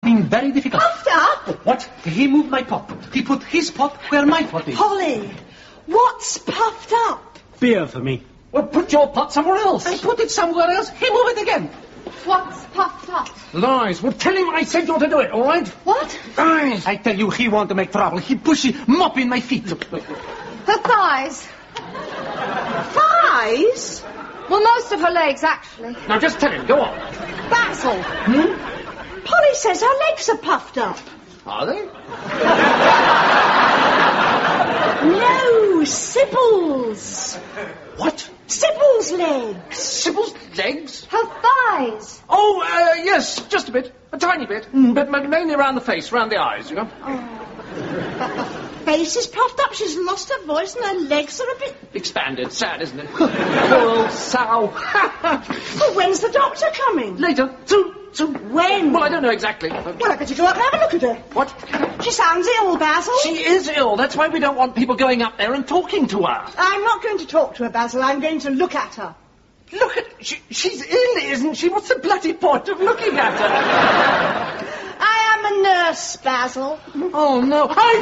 been very difficult. Puffed up? What? He moved my pot. He put his pot where my pot is. Polly, what's puffed up? Beer for me. Well, put your pot somewhere else. I put it somewhere else. He moved it again. What's puffed up? Lies. Well, tell him I said not to do it, all right? What? Lies. I tell you, he want to make trouble. He pushy mop in my feet. Her thighs. Thighs? Well, most of her legs, actually. Now, just tell him. Go on. Basil. Polly says her legs are puffed up. Are they? No, Sybil's. What? Sybil's legs. Sybil's legs? Her thighs. Oh, yes, just a bit. A tiny bit. But mainly around the face, around the eyes, you know. Face is puffed up, she's lost her voice, and her legs are a bit... Expanded. Sad, isn't it? Poor old sow. Well, when's the doctor coming? Later. Soon. When? Well, I don't know exactly. Well, I better go up and have a look at her. What? She sounds ill, Basil. She is ill. That's why we don't want people going up there and talking to her. I'm not going to talk to her, Basil. I'm going to look at her. Look at... She's ill, isn't she? What's the bloody point of looking at her? I am a nurse, Basil. Oh, no. I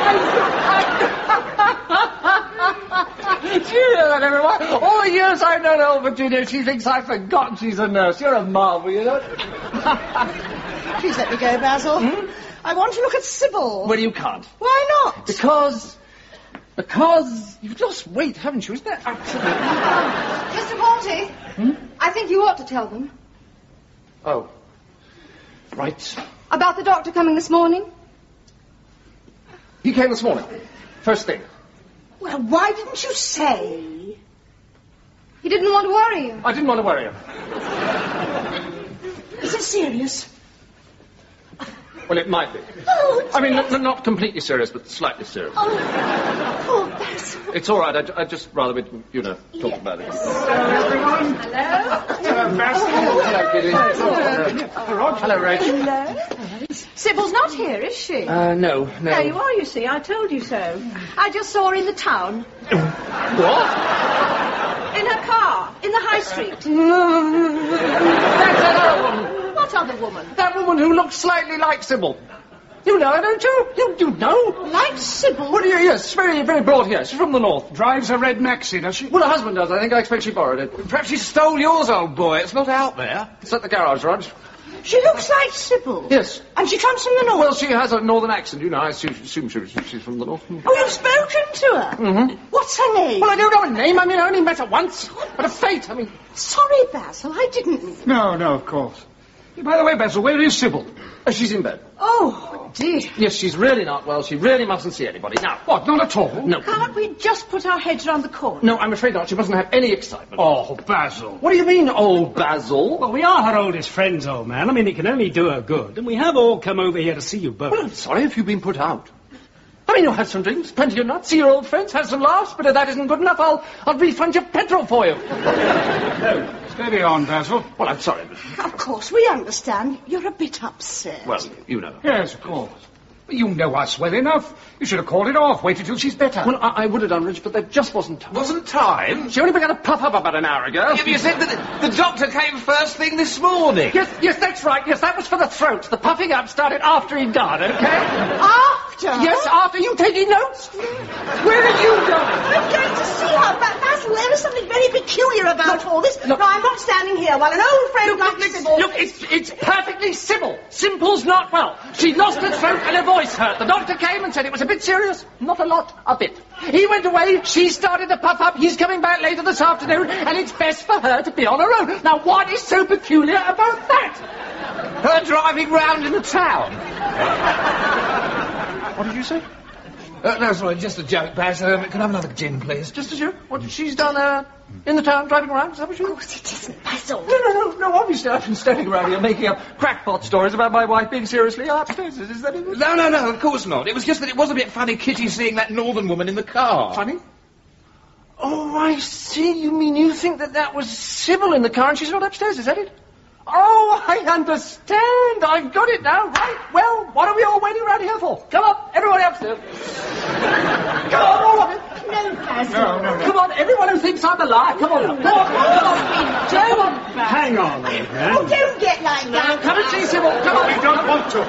know! Do you hear that, everyone? All the years I've known old Virginia, she thinks I've forgotten she's a nurse. You're a marvel, you know? Please let me go, Basil. I want to look at Sybil. Well, you can't. Why not? Because you've lost weight, haven't you? Isn't that absolutely... Mr. Balty, I think you ought to tell them. Oh. Right. About the doctor coming this morning? He came this morning. First thing. Well, why didn't you say? He didn't want to worry you. I didn't want to worry him. Is it serious? Well, it might be. Oh, I mean, not completely serious, but slightly serious. Oh, poor Basil. It's all right. I'd just rather we, talk about it. Hello, everyone. Hello. Basil. Hello, Kitty. Hello, Reg. Hello. Sybil's not here, is she? No. There you are, you see. I told you so. I just saw her in the town. What? In her car. In the high street. That's another woman. What other woman? That woman who looks slightly like Sybil. You know her, don't you? You know. Like Sybil? Well, yes, very, very broad hair. She's from the north. Drives a red maxi, does she? Well, her husband does. I think. I expect she borrowed it. Perhaps she stole yours, old boy. It's not out there. It's at the garage, Rog. She looks like Sybil. Yes. And she comes from the north. Well, she has a northern accent, you know. I assume she's from the north. Oh, you've spoken to her? Mm-hmm. What's her name? Well, I don't know her name. I mean, I only met her once. But a fate, I mean... Sorry, Basil, I didn't... No, of course. By the way, Basil, where is Sybil? She's in bed. Oh, dear. Yes, she's really not well. She really mustn't see anybody. Now, What, not at all? no. Can't we just put our heads round the corner? No, I'm afraid not. She mustn't have any excitement. Oh, Basil. What do you mean, old Basil? Well, we are her oldest friends, old man. I mean, it can only do her good. And we have all come over here to see you both. Well, I'm sorry if you've been put out. I mean, you'll have some drinks, plenty of nuts, see your old friends, have some laughs, but if that isn't good enough, I'll refund your petrol for you. Steady on, Basil. Well, I'm sorry. Of course, we understand. You're a bit upset. Well, you know. Yes, of course. You know us well enough. You should have called it off. Waited till she's better. Well, I would have done, Rich, but there just wasn't time. Wasn't time? She only began to puff up about an hour ago. You said that the doctor came first thing this morning. Yes, that's right. Yes, that was for the throat. The puffing up started after he'd gone, okay? After? Yes, after. You taking notes? Where are you going? I'm going to see her, but Basil, there is something very peculiar about all this. look. No, I'm not standing here while an old friend like Sybil... Look, it's perfectly Sybil. Simple's not well. She lost her throat and her voice hurt. The doctor came and said it was a bit serious. Not a lot, a bit. He went away, she started to puff up, he's coming back later this afternoon, and it's best for her to be on her own. Now, what is so peculiar about that? Her driving round in the town. What did you say? No, sorry, just a joke, Baz. Can I have another gin, please? Just as you. What she's done, in the town, driving around? Is that what she... Of course it isn't, Basil. No, obviously I've been standing around here making up crackpot stories about my wife being seriously upstairs. Is that it? No, of course not. It was just that it was a bit funny, Kitty, seeing that northern woman in the car. Funny? Oh, I see. You mean you think that was Sybil in the car and she's not upstairs, is that it? Oh, I understand. I've got it now. Right. Well, what are we all waiting around here for? Come on, everybody upstairs. Come on, all of it. No, Basil. No. Come on, everyone who thinks I'm alive. Come on. Come on. Hang on, old man. Oh, don't get like that. Come and see Sybil. Come on. We don't want to.